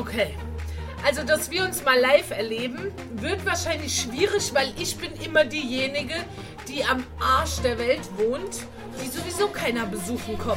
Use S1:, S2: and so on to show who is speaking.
S1: Okay. Also, dass wir uns mal live erleben, wird wahrscheinlich schwierig, weil ich bin immer diejenige, die am Arsch der Welt wohnt, die sowieso keiner besuchen kommt.